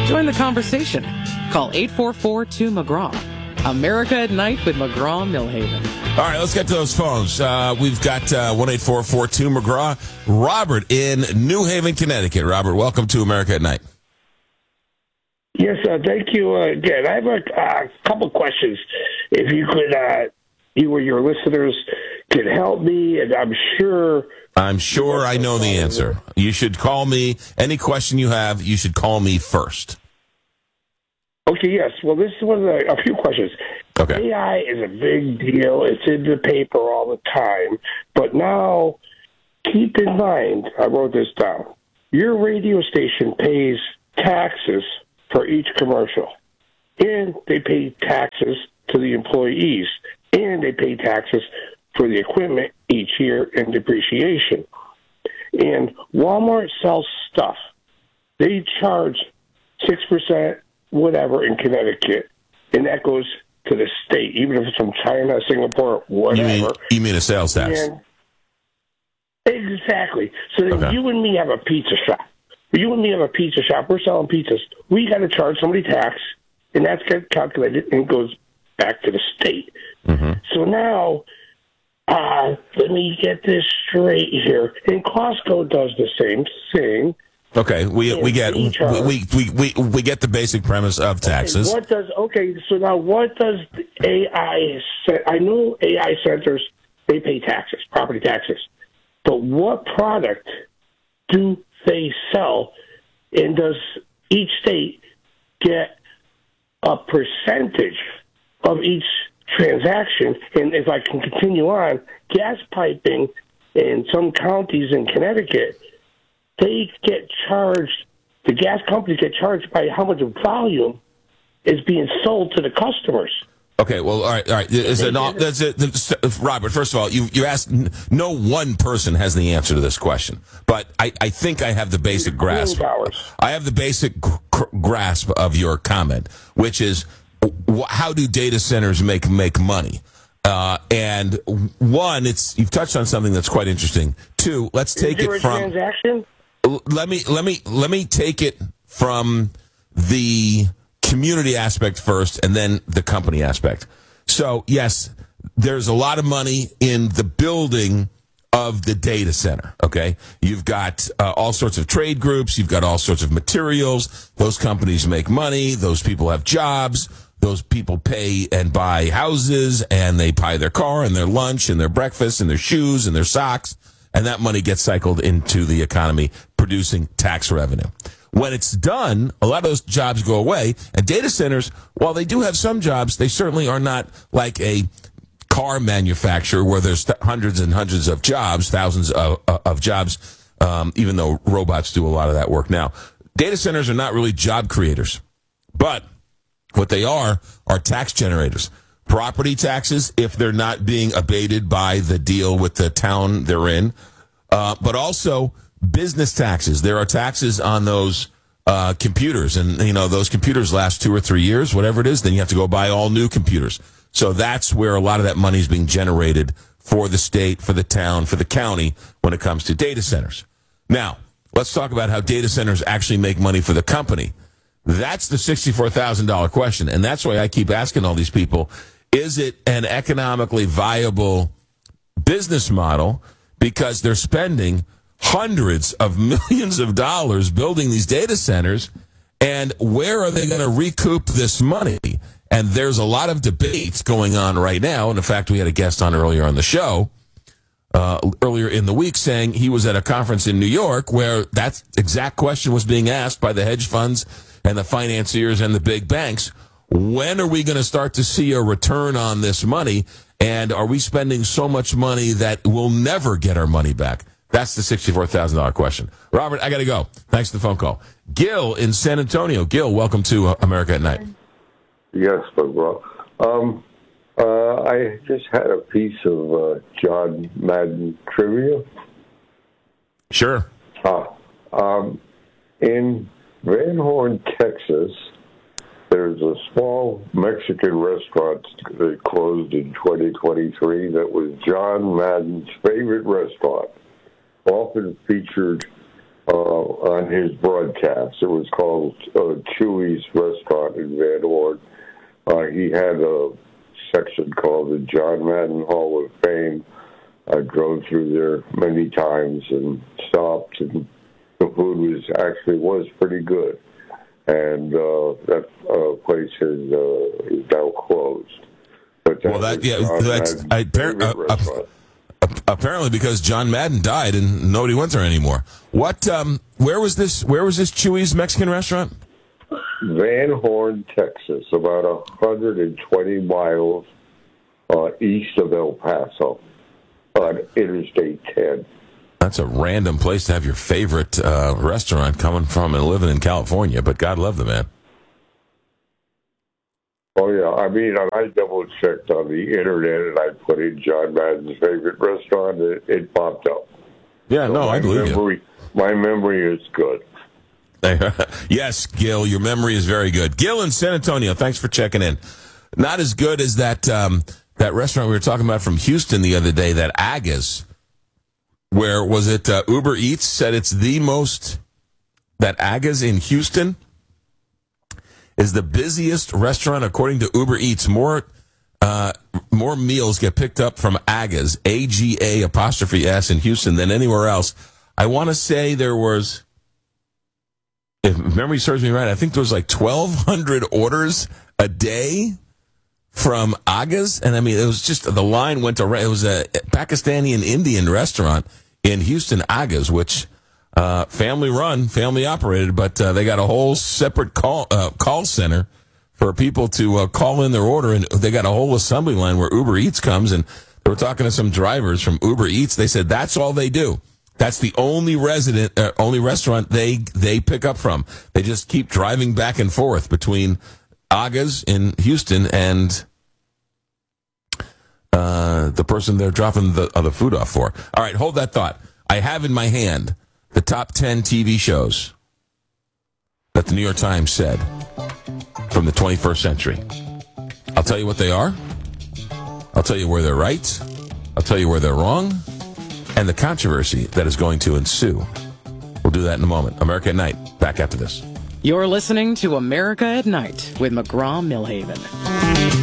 Join the conversation. Call 844-2-McGraw. America at Night with McGraw-Millhaven. All right, let's get to those phones. We've got 1-844-2-McGraw. Robert in New Haven, Connecticut. Robert, welcome to America at Night. Yes, thank you again. I have a couple questions. If you could, you or your listeners could help me, and I'm sure I know the answer. You should call me. Any question you have, you should call me first. Okay, yes. Well, this is one of a few questions. Okay. AI is a big deal. It's in the paper all the time. But now, keep in mind, I wrote this down, your radio station pays taxes for each commercial. And they pay taxes to the employees. And they pay taxes for the equipment each year and depreciation. And Walmart sells stuff. They charge 6%, whatever, in Connecticut. And that goes to the state, even if it's from China, Singapore, whatever. You mean a sales tax? And exactly. So then you and me have a pizza shop. We're selling pizzas. We got to charge somebody tax, and that's calculated and goes back to the state. Mm-hmm. So now, let me get this straight here. And Costco does the same thing. Okay, we get the basic premise of taxes. So now what does AI? I know AI centers, they pay taxes, property taxes, but what product do they sell, and does each state get a percentage of each transaction? And if I can continue on, gas piping in some counties in Connecticut, they get charged, the gas companies get charged by how much volume is being sold to the customers. Okay, well, all right. Robert, first of all, you asked, no one person has the answer to this question, but I think I have the basic grasp. I have the basic grasp of your comment, which is, how do data centers make money? And one, you've touched on something that's quite interesting. Two, let's take it from transaction. Let me take it from the community aspect first, and then the company aspect. So yes, there's a lot of money in the building of the data center. Okay, you've got all sorts of trade groups. You've got all sorts of materials. Those companies make money. Those people have jobs. Those people pay and buy houses, and they buy their car and their lunch and their breakfast and their shoes and their socks, and that money gets cycled into the economy, producing tax revenue. When it's done, a lot of those jobs go away, and data centers, while they do have some jobs, they certainly are not like a car manufacturer where there's hundreds and hundreds of jobs, thousands of jobs, even though robots do a lot of that work now. Data centers are not really job creators, but what they are tax generators. Property taxes, if they're not being abated by the deal with the town they're in, but also business taxes. There are taxes on those computers, and those computers last 2 or 3 years, whatever it is. Then you have to go buy all new computers. So that's where a lot of that money is being generated for the state, for the town, for the county when it comes to data centers. Now, let's talk about how data centers actually make money for the company. That's the $64,000 question, and that's why I keep asking all these people, is it an economically viable business model? Because they're spending hundreds of millions of dollars building these data centers, and where are they going to recoup this money? And there's a lot of debates going on right now, and in fact, we had a guest on earlier on the show, earlier in the week, saying he was at a conference in New York where that exact question was being asked by the hedge funds and the financiers and the big banks. When are we going to start to see a return on this money? And are we spending so much money that we'll never get our money back? That's the $64,000 question. Robert, I got to go. Thanks for the phone call. Gil in San Antonio. Gil, welcome to America at Night. Yes, bro. I just had a piece of John Madden trivia. Sure. In Van Horn, Texas, there's a small Mexican restaurant that closed in 2023 that was John Madden's favorite restaurant. Often featured on his broadcast. It was called Chewy's Restaurant in Van Horn. He had a section called the John Madden Hall of Fame. I drove through there many times and stopped, and the food was pretty good. And that place is now closed. But apparently because John Madden died and nobody went there anymore. What? Where was this Chewy's Mexican restaurant? Van Horn, Texas, about 120 miles east of El Paso on Interstate 10. That's a random place to have your favorite restaurant coming from and living in California, but God love the man. Oh, yeah. I mean, I double-checked on the Internet, and I put in John Madden's favorite restaurant, and it popped up. Yeah, so no, I believe you. My memory is good. Yes, Gil, your memory is very good. Gil in San Antonio, thanks for checking in. Not as good as that restaurant we were talking about from Houston the other day, that Aga's, where was it Uber Eats said it's the most, that Aga's in Houston is the busiest restaurant according to Uber Eats. More meals get picked up from Aga's, AGA''S in Houston than anywhere else. I want to say there was, if memory serves me right, I think there was like 1,200 orders a day from Aga's. And I mean, it was just, the line went around. It was a Pakistani and Indian restaurant in Houston, Aga's, which family run, family operated, but they got a whole separate call center for people to call in their order. And they got a whole assembly line where Uber Eats comes. And they were talking to some drivers from Uber Eats. They said that's all they do. That's the only restaurant they pick up from. They just keep driving back and forth between Aga's in Houston and the person they're dropping the food off for. All right, hold that thought. I have in my hand the top 10 TV shows that the New York Times said from the 21st century. I'll tell you what they are. I'll tell you where they're right. I'll tell you where they're wrong. And the controversy that is going to ensue. We'll do that in a moment. America at Night, back after this. You're listening to America at Night with McGraw-Milhaven.